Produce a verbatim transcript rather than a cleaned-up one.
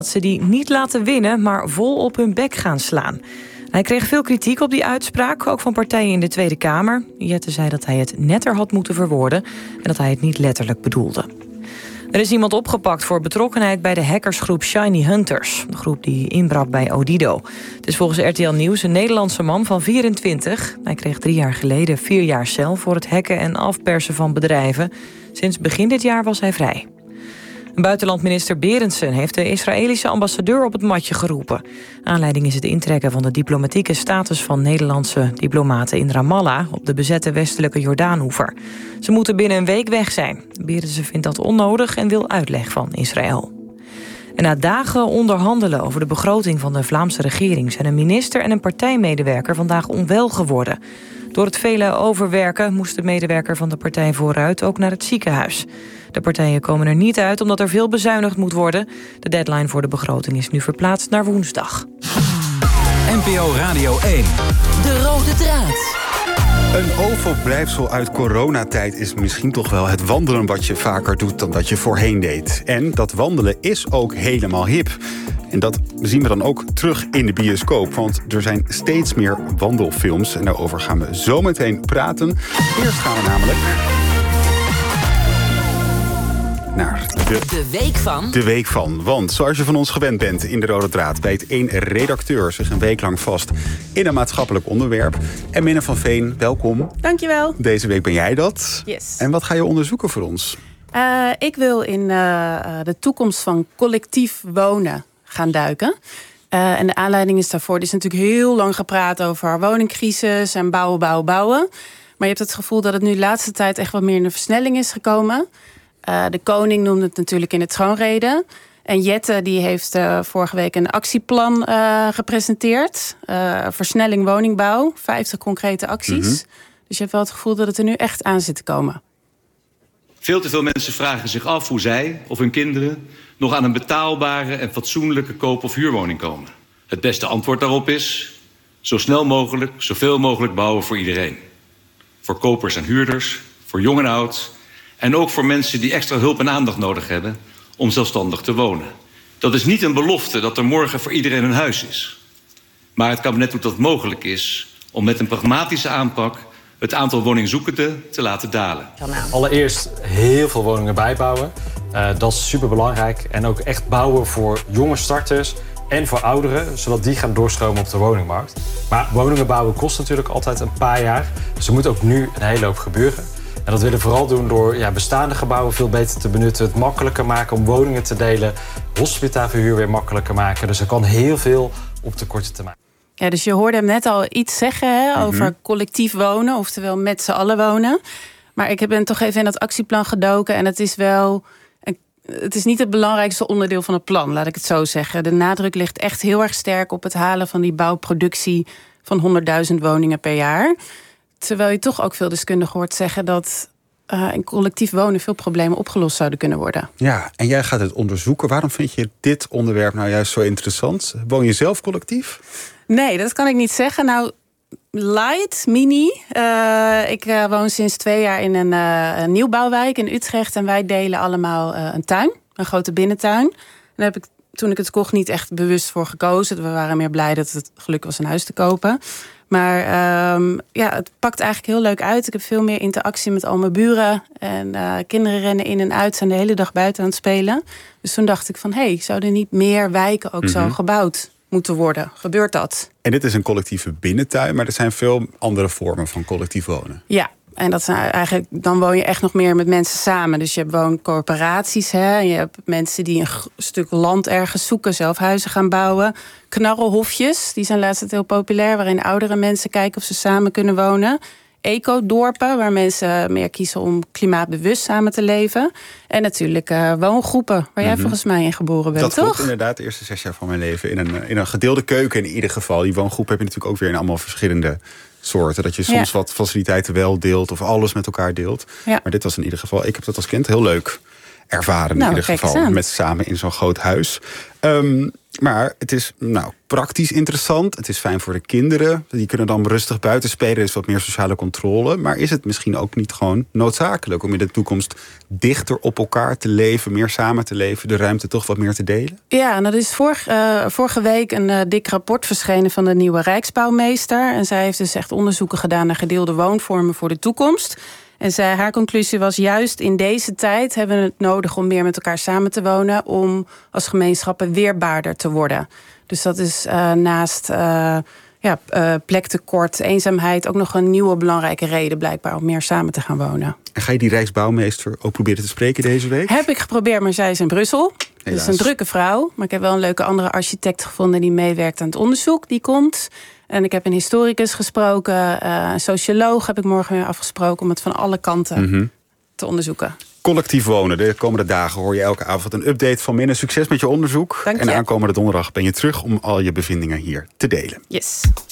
Dat ze die niet laten winnen, maar vol op hun bek gaan slaan. Hij kreeg veel kritiek op die uitspraak, ook van partijen in de Tweede Kamer. Jette zei dat hij het netter had moeten verwoorden en dat hij het niet letterlijk bedoelde. Er is iemand opgepakt voor betrokkenheid bij de hackersgroep Shiny Hunters. De groep die inbrak bij Odido. Het is volgens R T L Nieuws een Nederlandse man van vierentwintig. Hij kreeg drie jaar geleden vier jaar cel voor het hacken en afpersen van bedrijven. Sinds begin dit jaar was hij vrij. Buitenlandminister Berendsen heeft de Israëlische ambassadeur op het matje geroepen. Aanleiding is het intrekken van de diplomatieke status van Nederlandse diplomaten in Ramallah op de bezette westelijke Jordaanoever. Ze moeten binnen een week weg zijn. Berendsen vindt dat onnodig en wil uitleg van Israël. En na dagen onderhandelen over de begroting van de Vlaamse regering zijn een minister en een partijmedewerker vandaag onwel geworden. Door het vele overwerken moest de medewerker van de partij vooruit ook naar het ziekenhuis. De partijen komen er niet uit omdat er veel bezuinigd moet worden. De deadline voor de begroting is nu verplaatst naar woensdag. N P O Radio één. De rode draad. Een overblijfsel uit coronatijd is misschien toch wel het wandelen wat je vaker doet dan dat je voorheen deed. En dat wandelen is ook helemaal hip. En dat zien we dan ook terug in de bioscoop, want er zijn steeds meer wandelfilms. En daarover gaan we zo meteen praten. Eerst gaan we namelijk naar de, de week van. De week van. Want zoals je van ons gewend bent in de Rode Draad, bijt één redacteur zich een week lang vast in een maatschappelijk onderwerp. En Minne van Veen, welkom. Dankjewel. Deze week ben jij dat. Yes. En wat ga je onderzoeken voor ons? Uh, ik wil in uh, de toekomst van collectief wonen gaan duiken. Uh, en de aanleiding is daarvoor, er is natuurlijk heel lang gepraat over woningcrisis en bouwen, bouwen, bouwen. Maar je hebt het gevoel dat het nu de laatste tijd echt wat meer in de versnelling is gekomen. Uh, de koning noemde het natuurlijk in de troonrede. En Jette die heeft uh, vorige week een actieplan uh, gepresenteerd. Uh, versnelling woningbouw, vijftig concrete acties. Mm-hmm. Dus je hebt wel het gevoel dat het er nu echt aan zit te komen. Veel te veel mensen vragen zich af hoe zij of hun kinderen nog aan een betaalbare en fatsoenlijke koop- of huurwoning komen. Het beste antwoord daarop is zo snel mogelijk, zoveel mogelijk bouwen voor iedereen. Voor kopers en huurders, voor jong en oud en ook voor mensen die extra hulp en aandacht nodig hebben om zelfstandig te wonen. Dat is niet een belofte dat er morgen voor iedereen een huis is. Maar het kabinet doet dat het mogelijk is om met een pragmatische aanpak het aantal woningzoekenden te laten dalen. Allereerst heel veel woningen bijbouwen. Uh, dat is superbelangrijk. En ook echt bouwen voor jonge starters en voor ouderen, zodat die gaan doorstromen op de woningmarkt. Maar woningen bouwen kost natuurlijk altijd een paar jaar. Dus er moet ook nu een hele hoop gebeuren. En dat willen we vooral doen door ja, bestaande gebouwen veel beter te benutten. Het makkelijker maken om woningen te delen. Hospitaalverhuur weer makkelijker maken. Dus er kan heel veel op de korte termijn. Ja, dus je hoorde hem net al iets zeggen hè, mm-hmm. over collectief wonen, oftewel met z'n allen wonen. Maar ik ben toch even in dat actieplan gedoken en het is wel, het is niet het belangrijkste onderdeel van het plan, laat ik het zo zeggen. De nadruk ligt echt heel erg sterk op het halen van die bouwproductie van honderdduizend woningen per jaar. Terwijl je toch ook veel deskundigen hoort zeggen dat uh, in collectief wonen veel problemen opgelost zouden kunnen worden. Ja, en jij gaat het onderzoeken. Waarom vind je dit onderwerp nou juist zo interessant? Woon je zelf collectief? Nee, dat kan ik niet zeggen. Nou, light, mini. Uh, ik uh, woon sinds twee jaar in een, uh, een nieuwbouwwijk in Utrecht. En wij delen allemaal uh, een tuin, een grote binnentuin. En daar heb ik, toen ik het kocht, niet echt bewust voor gekozen. We waren meer blij dat het geluk was een huis te kopen. Maar um, ja, het pakt eigenlijk heel leuk uit. Ik heb veel meer interactie met al mijn buren. En uh, kinderen rennen in en uit, zijn de hele dag buiten aan het spelen. Dus toen dacht ik van, hé, hey, zouden niet meer wijken ook mm-hmm. zo gebouwd moeten worden? Gebeurt dat? En dit is een collectieve binnentuin, maar er zijn veel andere vormen van collectief wonen. Ja, en dat zijn eigenlijk, dan woon je echt nog meer met mensen samen. Dus je hebt wooncorporaties, hè? Je hebt mensen die een g- stuk land ergens zoeken, zelf huizen gaan bouwen. Knarrelhofjes, die zijn laatst heel populair, waarin oudere mensen kijken of ze samen kunnen wonen. Ecodorpen, waar mensen meer kiezen om klimaatbewust samen te leven. En natuurlijk uh, woongroepen, waar jij mm-hmm. volgens mij in geboren bent, dat toch? Dat klopt inderdaad, de eerste zes jaar van mijn leven. In een, in een gedeelde keuken in ieder geval. Die woongroep heb je natuurlijk ook weer in allemaal verschillende soorten. Dat je soms ja. wat faciliteiten wel deelt of alles met elkaar deelt. Ja. Maar dit was in ieder geval, ik heb dat als kind heel leuk ervaren. Nou, in ieder geval, met samen in zo'n groot huis. Um, maar het is nou, praktisch interessant. Het is fijn voor de kinderen. Die kunnen dan rustig buiten spelen. Er is wat meer sociale controle. Maar is het misschien ook niet gewoon noodzakelijk om in de toekomst dichter op elkaar te leven, meer samen te leven, de ruimte toch wat meer te delen? Ja, en dat is vorig, uh, vorige week een uh, dik rapport verschenen van de nieuwe Rijksbouwmeester. En zij heeft dus echt onderzoeken gedaan naar gedeelde woonvormen voor de toekomst. En zij, haar conclusie was juist in deze tijd hebben we het nodig om meer met elkaar samen te wonen, om als gemeenschappen weerbaarder te worden. Dus dat is uh, naast uh, ja, uh, plektekort, eenzaamheid ook nog een nieuwe belangrijke reden blijkbaar om meer samen te gaan wonen. En ga je die Rijksbouwmeester ook proberen te spreken deze week? Heb ik geprobeerd, maar zij is in Brussel. Het is een drukke vrouw. Maar ik heb wel een leuke andere architect gevonden die meewerkt aan het onderzoek. Die komt. En ik heb een historicus gesproken. Uh, een socioloog heb ik morgen weer afgesproken om het van alle kanten mm-hmm. te onderzoeken. Collectief wonen. De komende dagen hoor je elke avond een update van Minne. Succes met je onderzoek. Dank je. En aankomende donderdag ben je terug om al je bevindingen hier te delen. Yes.